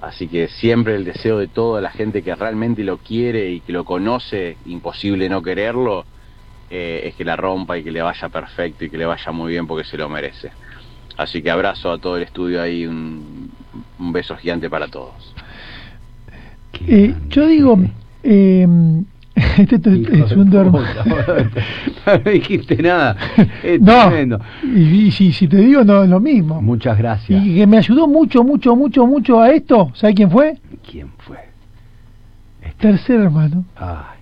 Así que siempre el deseo de toda la gente que realmente lo quiere y que lo conoce, imposible no quererlo, es que la rompa y que le vaya perfecto y que le vaya muy bien porque se lo merece. Así que abrazo a todo el estudio ahí, un beso gigante para todos. Yo digo, este es un no dijiste nada. No, tremendo. y si te digo, no es lo mismo. Muchas gracias. Y que me ayudó mucho a esto, ¿sabes quién fue? ¿Quién fue? Tercer hermano. Ay,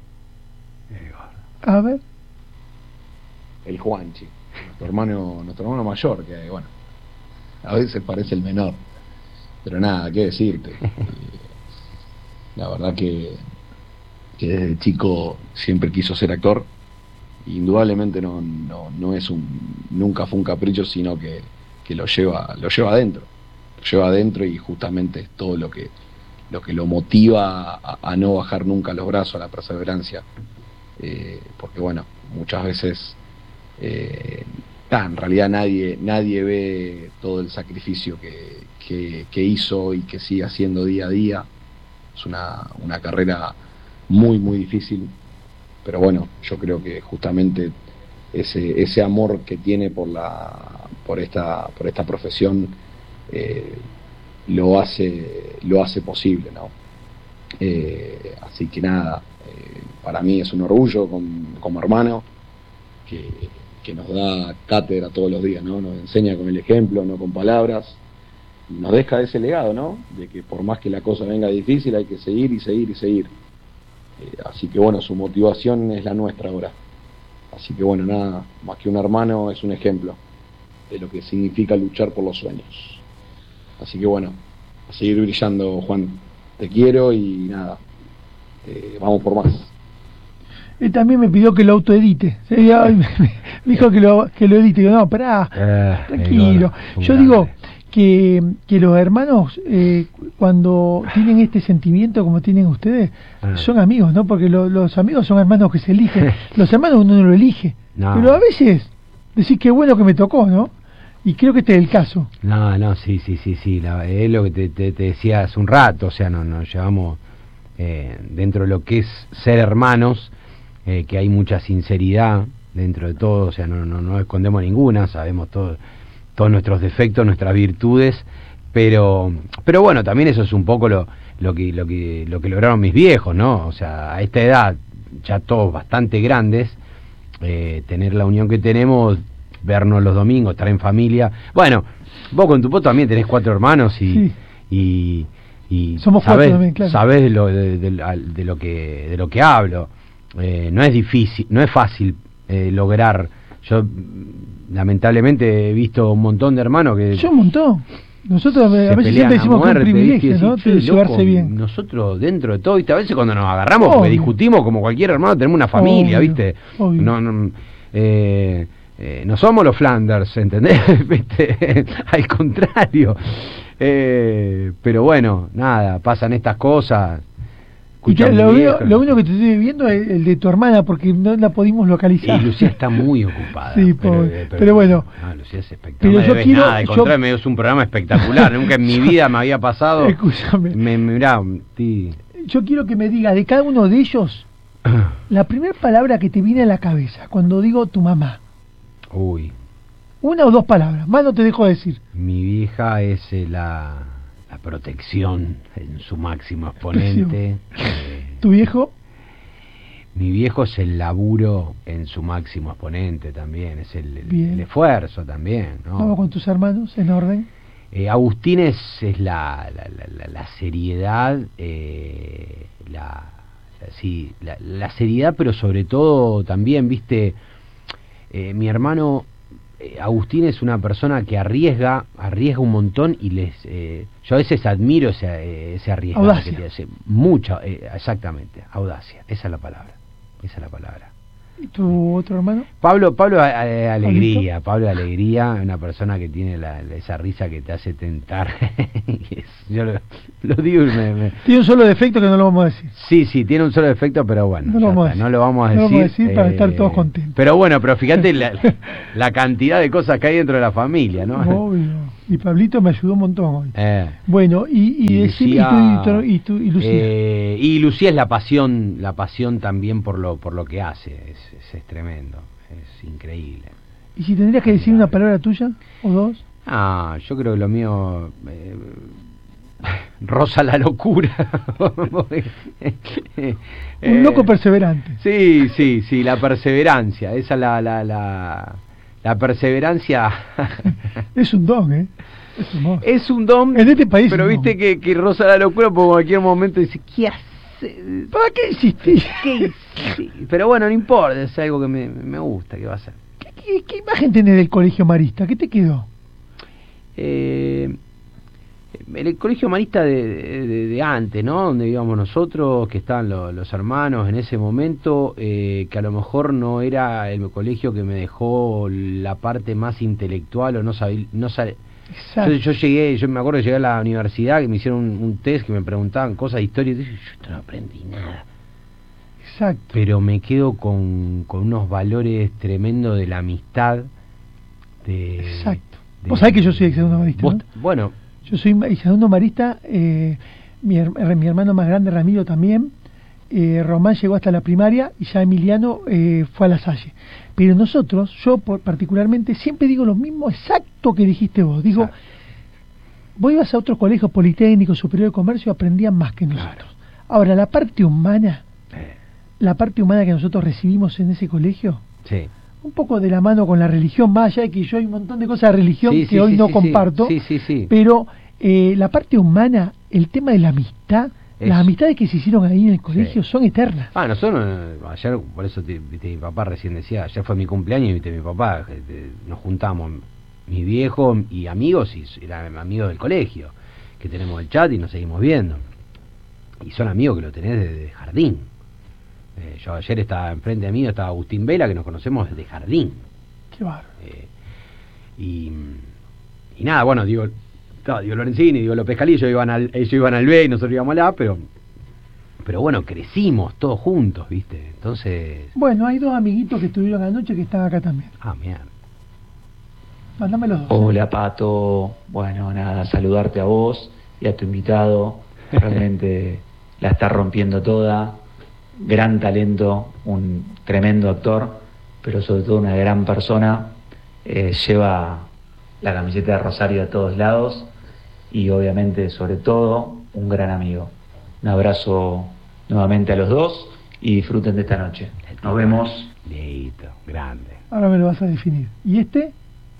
a ver. El Juanchi, nuestro hermano mayor, que bueno, a veces parece el menor, pero nada, qué decirte. La verdad que desde chico siempre quiso ser actor. Indudablemente no es nunca fue un capricho, sino que lo lleva adentro, y justamente es todo lo que lo motiva a no bajar nunca los brazos, a la perseverancia, porque bueno, muchas veces en realidad nadie ve todo el sacrificio que hizo y que sigue haciendo día a día. Es una carrera muy difícil, pero bueno, yo creo que justamente ese amor que tiene por esta profesión lo hace posible, ¿no? Así que nada, para mí es un orgullo como hermano que nos da cátedra todos los días, ¿no? Nos enseña con el ejemplo, no con palabras, nos deja ese legado, ¿no? De que por más que la cosa venga difícil hay que seguir y seguir. Así que bueno, su motivación es la nuestra ahora. Así que bueno, nada, más que un hermano, es un ejemplo de lo que significa luchar por los sueños. Así que bueno, a seguir brillando, Juan. Te quiero y nada, vamos por más. Él también me pidió que lo autoedite. Me dijo que lo edite. Digo, no, pará, tranquilo. Yo digo que los hermanos, cuando tienen este sentimiento como tienen ustedes, son amigos, ¿no? Porque los amigos son hermanos que se eligen. Los hermanos uno no lo elige. No. Pero a veces decís qué bueno que me tocó, ¿no? Y creo que este es el caso. No, sí. Es lo que te decía hace un rato. O sea, nos llevamos dentro de lo que es ser hermanos, que hay mucha sinceridad dentro de todo. O sea, no escondemos ninguna, sabemos todos nuestros defectos, nuestras virtudes, pero bueno, también eso es un poco lo que lograron mis viejos, ¿no? O sea, a esta edad, ya todos bastante grandes, tener la unión que tenemos, vernos los domingos, estar en familia. Bueno, vos con tu papá también tenés 4 hermanos y somos 4 también, claro. Sabés de lo que hablo. No es difícil, no es fácil lograr. Yo lamentablemente he visto un montón de hermanos que... Yo un montón. Nosotros a veces siempre decimos que es un privilegio, ¿no? De llevarse bien. Nosotros dentro de todo, ¿viste? A veces cuando nos agarramos, porque discutimos como cualquier hermano, tenemos una familia, obvio, ¿viste? Obvio. No somos los Flanders, ¿entendés? ¿Viste? Al contrario. Pero bueno, nada, pasan estas cosas. Y lo único que te estoy viendo es el de tu hermana, porque no la pudimos localizar. Y Lucía está muy ocupada. Sí, pero bueno. No, Lucía es espectacular. Pero al contrario, es un programa espectacular. Nunca en mi vida me había pasado. Escúchame. Mirá, yo quiero que me digas de cada uno de ellos la primera palabra que te viene a la cabeza cuando digo tu mamá. Uy. 1 o 2 palabras, más no te dejo decir. Mi vieja es la protección en su máximo exponente. ¿Tu viejo? Mi viejo es el laburo en su máximo exponente también, es el esfuerzo también, ¿no? ¿Vamos con tus hermanos en orden? Agustín es la seriedad, la seriedad, pero sobre todo también, viste, mi hermano Agustín es una persona que arriesga un montón y yo a veces admiro ese arriesgado que tiene, mucha, exactamente, audacia, esa es la palabra. ¿Y tu otro hermano? Pablo alegría, una persona que tiene esa risa que te hace tentar. Yo lo digo y tiene un solo defecto que no lo vamos a decir. Sí, tiene un solo defecto, pero bueno, no lo vamos a decir para estar todos contentos. Pero bueno, fíjate la cantidad de cosas que hay dentro de la familia, ¿no? Obvio. Y Pablito me ayudó un montón hoy. Bueno, y Lucía, y Lucía. Y Lucía es la pasión también por lo que hace, es tremendo, es increíble. ¿Y si tendrías que decir una palabra tuya o dos? Yo creo que lo mío roza la locura. Un loco perseverante. Sí, la perseverancia, esa la perseverancia. Es un don, Es un don. En este país. Pero viste que roza la locura porque en cualquier momento dice, ¿qué hace? ¿Para qué hiciste? Pero bueno, no importa, es algo que me gusta, ¿qué va a ser? ¿Qué imagen tenés del colegio marista? ¿Qué te quedó? El colegio marista de antes, ¿no? Donde íbamos nosotros, que estaban los hermanos en ese momento, que a lo mejor no era el colegio que me dejó la parte más intelectual o no sabía. Yo me acuerdo que llegué a la universidad, que me hicieron un test, que me preguntaban cosas de historia, y yo no aprendí nada. Exacto. Pero me quedo con unos valores tremendos de la amistad. Exacto. Vos sabés que yo soy exalumno marista, ¿no? Bueno. Yo soy exalumno marista, mi hermano más grande, Ramiro, también. Román llegó hasta la primaria y ya Emiliano fue a La Salle. Pero nosotros, yo particularmente, siempre digo lo mismo exacto que dijiste vos. Digo, vos ibas a otros colegios politécnicos, superior de comercio, aprendían más que nosotros. Claro. Ahora, la parte humana que nosotros recibimos en ese colegio, un poco de la mano con la religión, más allá de que yo hay un montón de cosas de religión que hoy no comparto, pero la parte humana, el tema de la amistad, las amistades que se hicieron ahí en el colegio son eternas. Nosotros ayer, por eso mi papá recién decía, ayer fue mi cumpleaños y mi papá, nos juntamos, mis viejos y amigos, y eran amigos del colegio, que tenemos el chat y nos seguimos viendo. Y son amigos que lo tenés desde jardín. Yo ayer estaba enfrente de mí, estaba Agustín Vela, que nos conocemos desde jardín. Qué bárbaro. Y nada, bueno, digo Lorenzini, digo López Calí, ellos iban al B y nosotros íbamos al A, pero bueno, crecimos todos juntos, ¿viste? Entonces... Bueno, hay dos amiguitos que estuvieron anoche que están acá también. Mierda. Mándame los dos. Hola, Pato. Bueno, nada, saludarte a vos y a tu invitado. Realmente la está rompiendo toda. Gran talento, un tremendo actor, pero sobre todo una gran persona. Lleva la camiseta de Rosario a todos lados y obviamente, sobre todo, un gran amigo. Un abrazo nuevamente a los dos y disfruten de esta noche. Nos vemos. Listo, grande. Ahora me lo vas a definir. ¿Y este?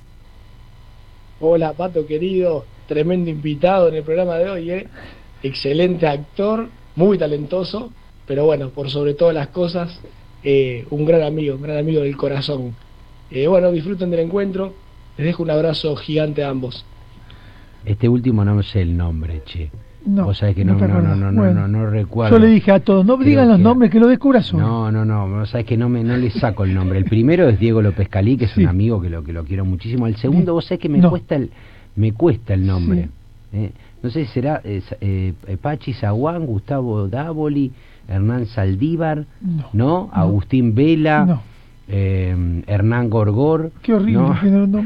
Hola, Pato querido, tremendo invitado en el programa de hoy, excelente actor, muy talentoso. Pero bueno, por sobre todas las cosas, un gran amigo del corazón. Bueno, disfruten del encuentro. Les dejo un abrazo gigante a ambos. Este último no sé el nombre, che. No, vos sabés que no recuerdo. Yo le dije a todos, no digan los nombres, que lo descubras solo. No, vos sabés que no le saco el nombre. El primero es Diego López Calí, que es un amigo que lo quiero muchísimo. El segundo, vos sabés que me cuesta el nombre. No sé si será Pachi Zaguán, Gustavo Dávoli, Hernán Saldívar, ¿no? Agustín Vela, Hernán Gorgor. Qué horrible. No,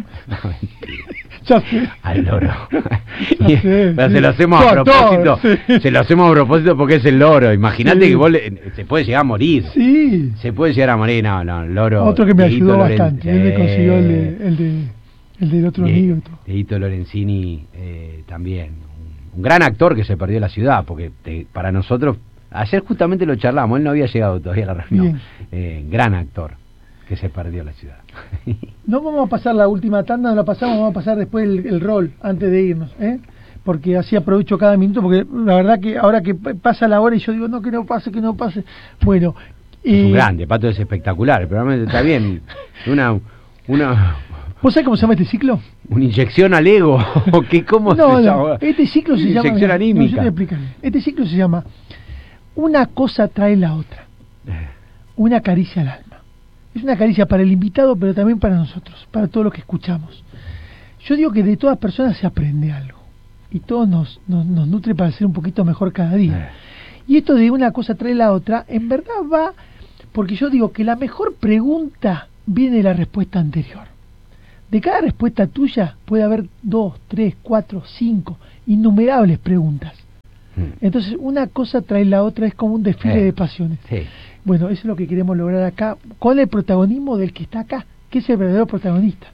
ya sé. Al loro. Pero se lo hacemos a propósito. Se lo hacemos a propósito porque es el loro. Imagínate que vos se puede llegar a morir. Sí. Se puede llegar a morir. No, el loro. Otro que me ayudó bastante. Él me consiguió el del otro amigo. Edito Lorenzini también. Un gran actor que se perdió la ciudad, porque para nosotros, ayer justamente lo charlamos, él no había llegado todavía a la reunión. Gran actor que se perdió la ciudad. No vamos a pasar la última tanda, no la pasamos, vamos a pasar después el rol antes de irnos, porque así aprovecho cada minuto, porque la verdad que ahora que pasa la hora y yo digo, no, que no pase. Bueno, es un grande, Pato, es espectacular, el programa está bien. Una ¿Vos sabés cómo se llama este ciclo? ¿Una inyección al ego? ¿Cómo se llama? Este ciclo se llama... Inyección anímica. Este ciclo se llama Una cosa trae la otra. Una caricia al alma. Es una caricia para el invitado, pero también para nosotros, para todos los que escuchamos. Yo digo que de todas personas se aprende algo. Y todo nos nutre para ser un poquito mejor cada día. Y esto de una cosa trae la otra, en verdad va... Porque yo digo que la mejor pregunta viene de la respuesta anterior. de cada respuesta tuya puede haber 2, 3, 4, 5, innumerables preguntas. Entonces una cosa trae la otra, es como un desfile de pasiones. Sí. Bueno, eso es lo que queremos lograr acá, con el protagonismo del que está acá, que es el verdadero protagonista.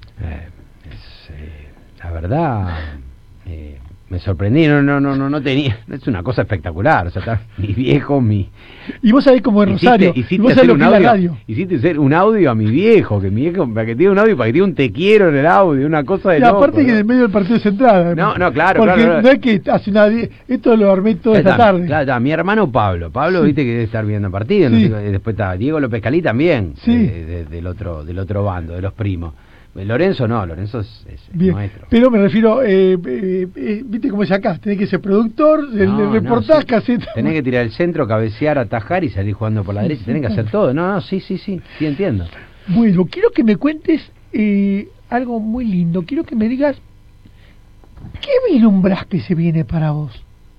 La verdad, me sorprendí, no tenía, es una cosa espectacular, o sea, está mi viejo, Y vos sabés cómo es Rosario, y vos sabés lo que es la radio. Hiciste hacer un audio a mi viejo, que mi viejo, para que tiene un audio, para que tiene un te quiero en el audio, una cosa de y loco. Aparte, ¿no? Que en el medio del partido central. No, claro, porque claro. no es que hace esto lo armé toda esta tarde. Claro, está mi hermano Pablo, sí. Viste que debe estar viendo el partido, Sí. no sé, después está Diego López Calí también, sí. Del otro bando, de los primos. Lorenzo es bien, nuestro. Pero me refiero, viste cómo es acá, tenés que ser productor, el reportaje, caseta. Tenés que tirar el centro, cabecear, atajar y salir jugando por la derecha, tenés que hacer todo. Sí entiendo. Bueno, quiero que me cuentes algo muy lindo, quiero que me digas, ¿qué vislumbras que se viene para vos?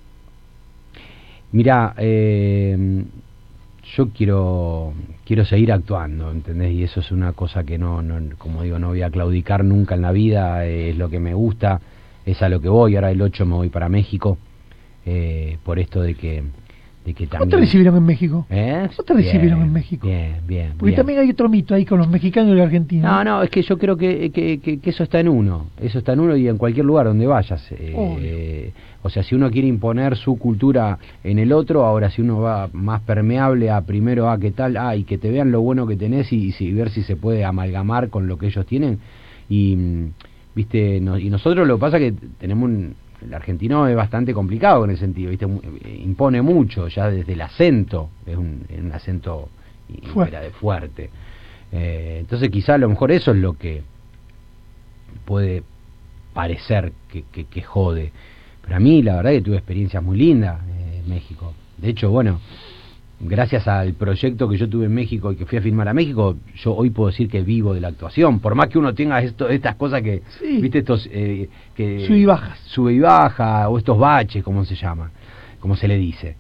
Mirá, yo quiero seguir actuando, ¿entendés? Y eso es una cosa que no, como digo, no voy a claudicar nunca en la vida, es lo que me gusta, es a lo que voy. Ahora el 8 me voy para México, por esto de que también... ¿Cómo te recibieron en México? ¿Cómo te recibieron en México? Bien. Porque también hay otro mito ahí con los mexicanos y los argentinos. No, es que yo creo que eso está en uno, y en cualquier lugar donde vayas. O sea, si uno quiere imponer su cultura en el otro, ahora si uno va más permeable a primero, ¿qué tal? Y que te vean lo bueno que tenés y ver si se puede amalgamar con lo que ellos tienen. Y, viste, y nosotros lo que pasa es que tenemos el argentino es bastante complicado en ese sentido, ¿viste? Impone mucho, ya desde el acento, es un acento fuerte. Entonces quizá a lo mejor eso es lo que puede parecer que jode. Pero a mí la verdad que tuve experiencias muy lindas en México. De hecho, bueno, gracias al proyecto que yo tuve en México y que fui a filmar a México, yo hoy puedo decir que vivo de la actuación, por más que uno tenga estas cosas que, sí. Viste, estos que sube y baja, o estos baches, como se llama, como se le dice.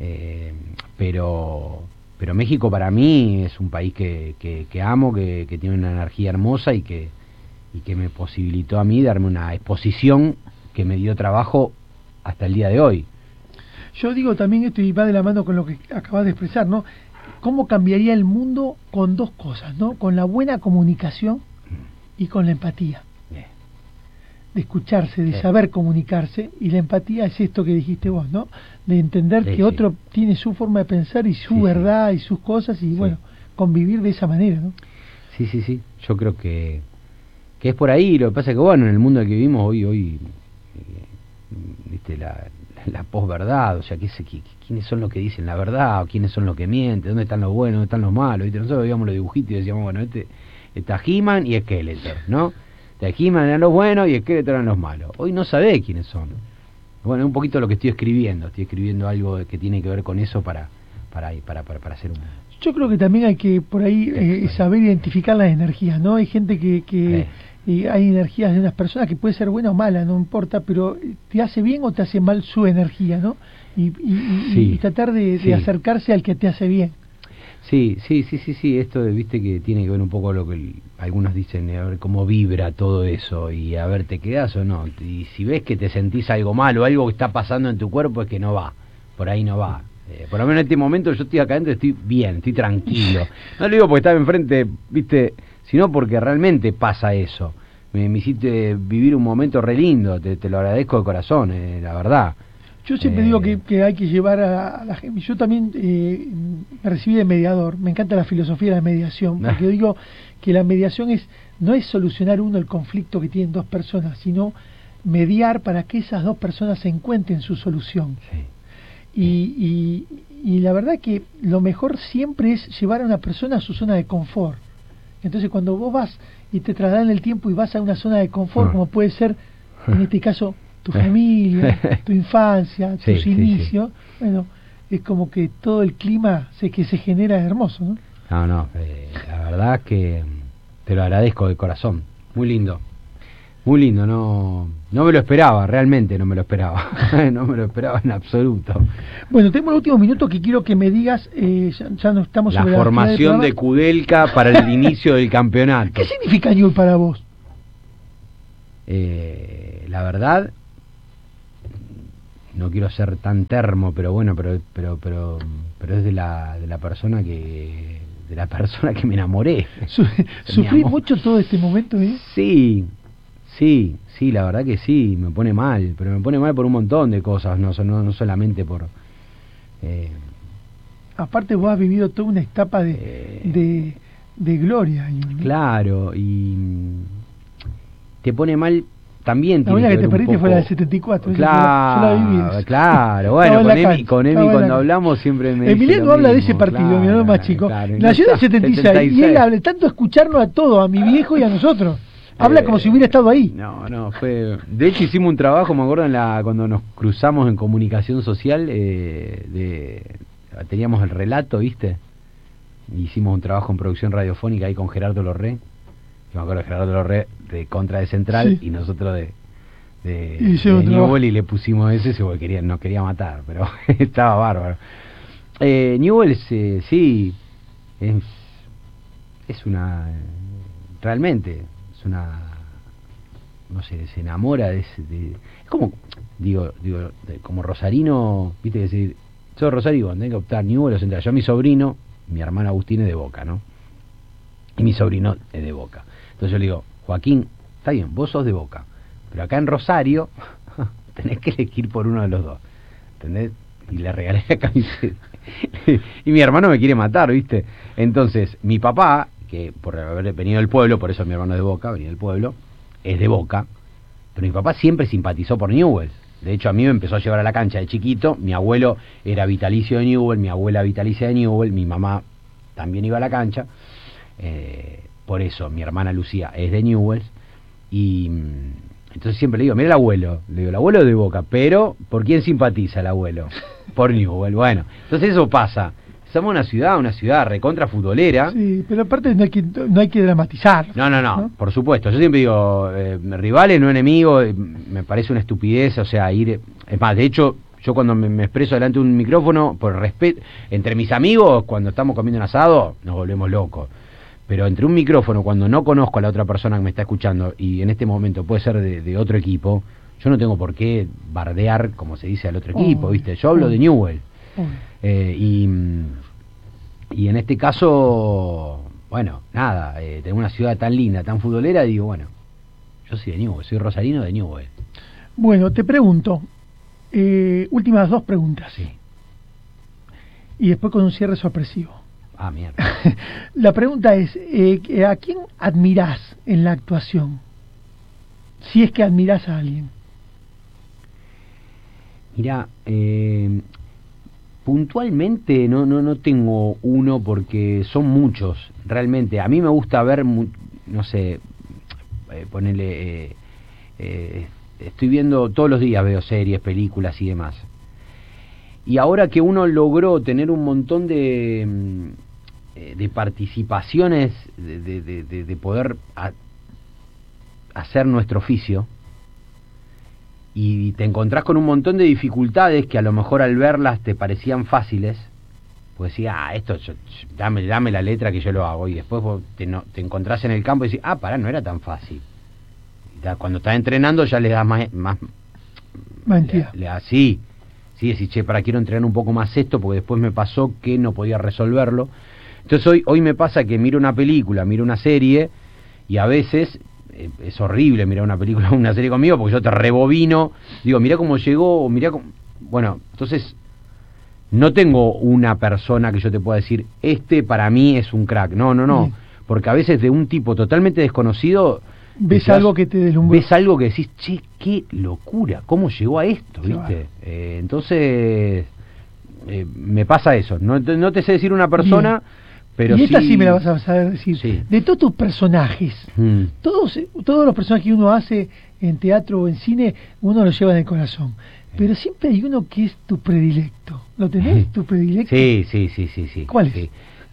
Pero México para mí es un país que amo, que tiene una energía hermosa y que me posibilitó a mí darme una exposición que me dio trabajo hasta el día de hoy. Yo digo también esto y va de la mano con lo que acabas de expresar, ¿no? ¿Cómo cambiaría el mundo con dos cosas, ¿no? Con la buena comunicación y con la empatía. De escucharse, de saber comunicarse, y la empatía es esto que dijiste vos, ¿no? De entender que otro tiene su forma de pensar y su verdad y sus cosas y bueno, convivir de esa manera, ¿no? Sí. Yo creo que es por ahí. Lo que pasa es que bueno, en el mundo en el que vivimos hoy viste la posverdad, o sea, ¿quiénes son los que dicen la verdad? ¿O quiénes son los que mienten? ¿Dónde están los buenos? ¿Dónde están los malos? ¿Viste? Nosotros veíamos los dibujitos y decíamos, bueno, está He-Man y Skeletor, ¿no? He-Man eran los buenos y Skeletor eran los malos. Hoy no sabés quiénes son. Bueno, es un poquito lo que estoy escribiendo algo que tiene que ver con eso para hacer un... Yo creo que también hay que por ahí saber identificar las energías, ¿no? Hay gente que hay energías de unas personas que puede ser buena o mala, no importa, pero te hace bien o te hace mal su energía, ¿no? Y tratar de acercarse al que te hace bien. Sí, esto viste que tiene que ver un poco lo que algunos dicen, a ver cómo vibra todo eso y a ver te quedás o no, y si ves que te sentís algo malo, algo que está pasando en tu cuerpo, es que no va, por ahí no va. Por lo menos en este momento yo estoy acá adentro, estoy bien, estoy tranquilo. No lo digo porque estaba enfrente, viste, sino porque realmente pasa eso. Me hiciste vivir un momento re lindo, te lo agradezco de corazón, la verdad. Yo siempre digo que hay que llevar a la gente. Yo también me recibí de mediador, me encanta la filosofía de la mediación, porque yo digo que la mediación no es solucionar el conflicto que tienen dos personas, sino mediar para que esas dos personas se encuentren su solución. Sí. Y la verdad que lo mejor siempre es llevar a una persona a su zona de confort. Entonces cuando vos vas y te trasladan el tiempo y vas a una zona de confort, como puede ser en este caso tu familia, tu infancia, tus inicios, bueno, es como que todo el clima que se genera es hermoso, ¿no? La verdad que te lo agradezco de corazón, muy lindo, no me lo esperaba, realmente no me lo esperaba, no me lo esperaba en absoluto. Bueno, tengo el último minuto que quiero que me digas, ya no estamos sobre la formación de Kudelka para el inicio del campeonato. ¿Qué significa Newell's para vos? la verdad, no quiero ser tan termo, pero bueno, pero es de la persona que me enamoré. ¿Sufrí mucho todo este momento? Sí, la verdad que sí, me pone mal, pero me pone mal por un montón de cosas, no solamente por... Aparte vos has vivido toda una etapa de gloria. ¿No? Claro, y te pone mal también. La única que te perdiste fue la del 74. Claro, yo la viví. Claro, bueno, con Emi cuando hablamos siempre me Emiliano habla de ese partido, mi hermano más chico. Claro, nació en el 76 y él habla tanto escucharnos a todos, a mi viejo y a nosotros. Habla como si hubiera estado ahí. No, fue... De hecho hicimos un trabajo, me acuerdo, cuando nos cruzamos en comunicación social, teníamos el relato, ¿viste? Hicimos un trabajo en producción radiofónica ahí con Gerardo Lorré. Yo me acuerdo de Gerardo Lorré de Contra de Central, sí. Y nosotros de Newell, y le pusimos ese porque nos quería matar, pero estaba bárbaro. Newell sí, es una... realmente... no sé, se enamora es como digo como rosarino, viste, decir, soy Rosario, tengo que optar Newell o Central. Yo a mi sobrino, mi hermano Agustín es de Boca, ¿no? Y mi sobrino es de Boca. Entonces yo le digo, Joaquín, está bien, vos sos de Boca, pero acá en Rosario tenés que elegir por uno de los dos, ¿entendés? Y le regalé la camiseta. Y mi hermano me quiere matar, ¿viste? Entonces mi papá, que por haber venido del pueblo, por eso mi hermano es de Boca, venía del pueblo, es de Boca, pero mi papá siempre simpatizó por Newell. De hecho, a mí me empezó a llevar a la cancha de chiquito. Mi abuelo era vitalicio de Newell, mi abuela vitalicia de Newell, mi mamá también iba a la cancha. Por eso, mi hermana Lucía es de Newell. Y entonces siempre le digo, mira el abuelo es de Boca, pero ¿por quién simpatiza el abuelo? Por Newell. Bueno, entonces eso pasa. Somos una ciudad recontra futbolera. Sí, pero aparte no hay que dramatizar. No, por supuesto. Yo siempre digo, rivales, no enemigos, me parece una estupidez, o sea, ir... Es más, de hecho, yo cuando me expreso delante de un micrófono, por respeto, entre mis amigos, cuando estamos comiendo un asado, nos volvemos locos. Pero entre un micrófono, cuando no conozco a la otra persona que me está escuchando, y en este momento puede ser de otro equipo, yo no tengo por qué bardear, como se dice, al otro equipo, ¿viste? Yo hablo de Newell. Y en este caso, bueno, nada, tengo una ciudad tan linda, tan futbolera, digo, bueno, yo soy de Newell, soy rosarino de Newell. Bueno, te pregunto, últimas 2 preguntas. Sí. Y después con un cierre sorpresivo. Ah, mierda. La pregunta es, ¿a quién admirás en la actuación? Si es que admirás a alguien. Mirá, puntualmente no tengo uno porque son muchos, realmente. A mí me gusta ver, no sé, ponerle... estoy viendo, todos los días veo series, películas y demás. Y ahora que uno logró tener un montón de participaciones, de poder hacer nuestro oficio, y te encontrás con un montón de dificultades que a lo mejor al verlas te parecían fáciles, pues decís, esto dame la letra que yo lo hago, y después vos te encontrás en el campo y decís, pará, no era tan fácil. Cuando estás entrenando ya le das más mentira. Sí, decís, quiero entrenar un poco más esto, porque después me pasó que no podía resolverlo. Entonces hoy me pasa que miro una película, miro una serie, y a veces... es horrible mirar una película o una serie conmigo porque yo te rebobino, digo, mirá cómo llegó, bueno, entonces no tengo una persona que yo te pueda decir, para mí es un crack, no, porque a veces de un tipo totalmente desconocido ves algo que te deslumbra, ves algo que decís, qué locura, cómo llegó a esto, ¿viste? Entonces me pasa eso, no te sé decir una persona. Bien. Pero y esta sí me la vas a saber decir. Sí. De todos tus personajes, todos los personajes que uno hace en teatro o en cine, uno los lleva en el corazón. Pero siempre hay uno que es tu predilecto. ¿Lo tenés, tu predilecto? Sí. ¿Cuál es?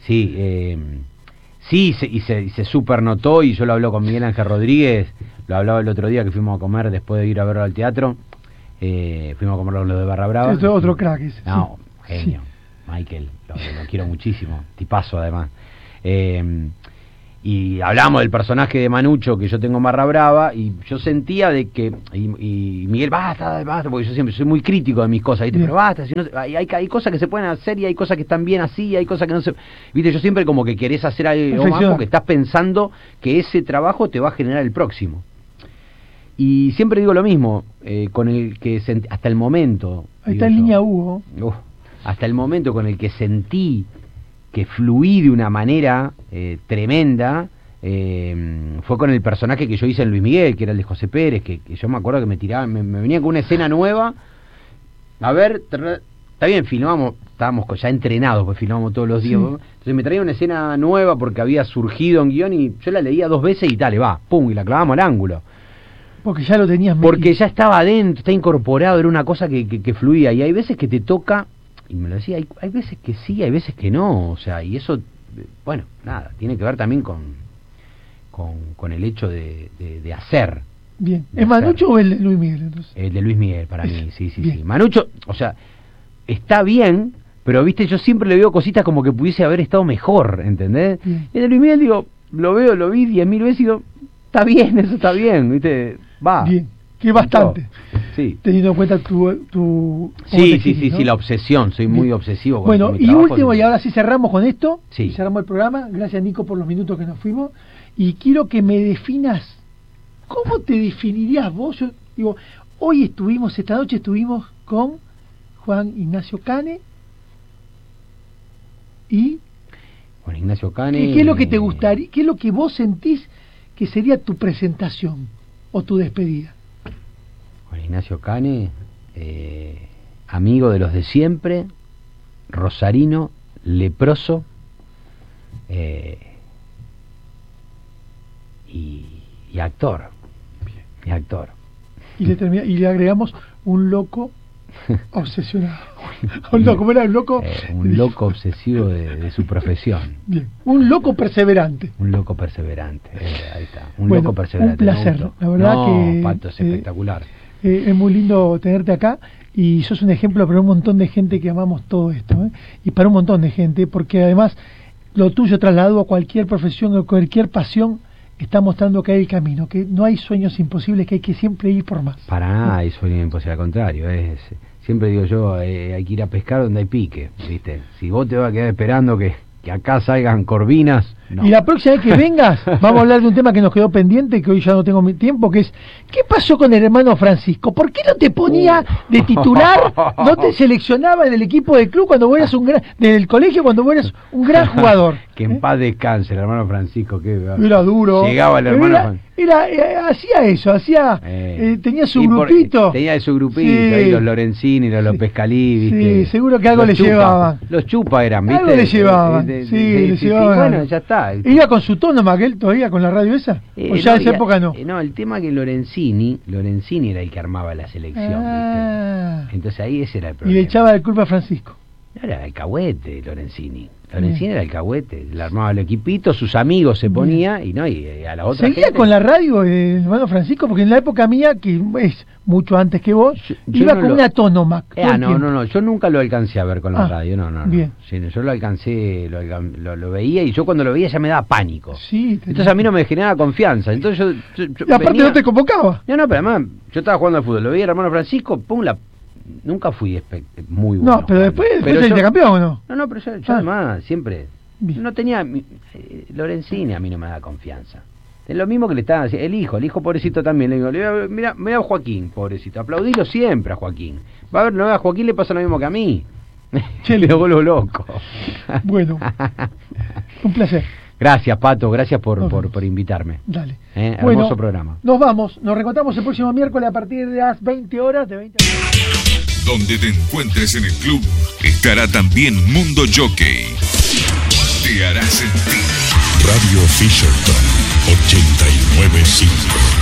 Sí, y se super notó, y yo lo hablo con Miguel Ángel Rodríguez, lo hablaba el otro día que fuimos a comer después de ir a verlo al teatro. Fuimos a comer los de Barra Brava. Otro crack ese. No, genio. Sí. Michael, lo quiero muchísimo, tipazo además. y hablamos del personaje de Manucho que yo tengo en Barra Brava, y yo sentía de que, y Miguel, basta, porque yo siempre soy muy crítico de mis cosas, ¿viste? Pero basta, si no, hay cosas que se pueden hacer y hay cosas que están bien así, y hay cosas que no se... ¿Viste? Yo siempre como que querés hacer algo más porque estás pensando que ese trabajo te va a generar el próximo. Y siempre digo lo mismo, con el que hasta el momento... Ahí está en línea Hugo. Hasta el momento con el que sentí que fluí de una manera tremenda, fue con el personaje que yo hice en Luis Miguel, que era el de José Pérez, que yo me acuerdo que me tiraban, me venía con una escena nueva, a ver, está bien, filmamos, estábamos ya entrenados, pues filmamos todos los días, entonces me traía una escena nueva porque había surgido en guión y yo la leía 2 veces y dale, va, pum, y la clavamos al ángulo. Porque ya lo tenías metido. Porque ya estaba adentro, está incorporado, era una cosa que fluía, y hay veces que te toca... Y me lo decía, hay veces que sí, hay veces que no, o sea, y eso, bueno, nada, tiene que ver también con el hecho de hacer. Bien, ¿es Manucho o el de Luis Miguel entonces? El de Luis Miguel, para mí, sí. Manucho, o sea, está bien, pero viste, yo siempre le veo cositas como que pudiese haber estado mejor, ¿entendés? Bien. El de Luis Miguel, digo, lo vi 10.000 veces y digo, está bien, eso está bien, viste, va. Bien. Que bastante, sí. Teniendo en cuenta tu sí, la obsesión, soy muy obsesivo. Bueno, y último, y ahora sí cerramos con esto, sí. Cerramos el programa, gracias Nico por los minutos que nos fuimos, y quiero que me definas, ¿cómo te definirías vos? Yo digo, esta noche estuvimos con Juan Ignacio Cane, y... Juan Ignacio Cane... ¿Qué es lo que te gustaría, qué es lo que vos sentís que sería tu presentación o tu despedida? Juan Ignacio Cane, amigo de los de siempre, rosarino, leproso, y actor. Y actor. Y le agregamos un loco obsesionado. Un loco obsesivo de su profesión. Bien. Un loco perseverante. Ahí está. Loco perseverante. Un placer, la verdad que... Pato, es espectacular. Es muy lindo tenerte acá y sos un ejemplo para un montón de gente que amamos todo esto, y para un montón de gente, porque además lo tuyo trasladado a cualquier profesión o cualquier pasión está mostrando que hay el camino, que no hay sueños imposibles, que hay que siempre ir por más. Para nada hay sueños imposibles, al contrario, siempre digo yo, hay que ir a pescar donde hay pique, ¿viste? Si vos te vas a quedar esperando que acá salgan corvinas, no. Y la próxima vez que vengas vamos a hablar de un tema que nos quedó pendiente, que hoy ya no tengo tiempo, que es ¿qué pasó con el hermano Francisco? ¿Por qué no te ponía de titular, no te seleccionaba en el equipo del club cuando vos eras del colegio cuando vos eras un gran jugador? Que en paz descanse el hermano Francisco, que era duro. Llegaba el hermano hacía eso, tenía su grupito. Tenía su grupito, ahí los Lorenzini, los López Calí, ¿viste? Sí, seguro que algo le llevaban. Los chupa eran, ¿viste? Algo le llevaban, le llevaban. Bueno, ya está. ¿Iba con su tono Maquel todavía con la radio esa? ¿O ya en esa época no? No, el tema que Lorenzini era el que armaba la selección, ¿viste? Entonces ahí ese era el problema. Y le echaba la culpa a Francisco. No, era el alcahuete Lorenzini. Era el alcahuete, le armaba el equipito, sus amigos se ponía y a la otra ¿Seguía con la radio el hermano Francisco? Porque en la época mía, que es mucho antes que vos, iba con una Tonomac. No, yo nunca lo alcancé a ver con la radio, no. Bien. Sí, yo lo alcancé, lo veía, y yo cuando lo veía ya me daba pánico. Sí. Entonces a mí no me generaba confianza. Entonces yo y aparte no te convocaba. No, pero además yo estaba jugando al fútbol, lo veía el hermano Francisco, nunca fui muy bueno. No, pero después saliste campeón, ¿o no? No, pero yo además siempre bien. No tenía... Lorenzini a mí no me da confianza. Es lo mismo que le estaba haciendo el hijo pobrecito también. Le digo, mira a Joaquín, pobrecito, aplaudilo siempre a Joaquín. A Joaquín le pasa lo mismo que a mí. Le vuelvo loco. Bueno, un placer. Gracias, Pato, gracias por invitarme. Dale. Hermoso programa. Nos vamos, nos reencontramos el próximo miércoles a partir de las 20 horas. Donde te encuentres en el club, estará también Mundo Jockey. Te hará sentir. Radio Fisherton 89.5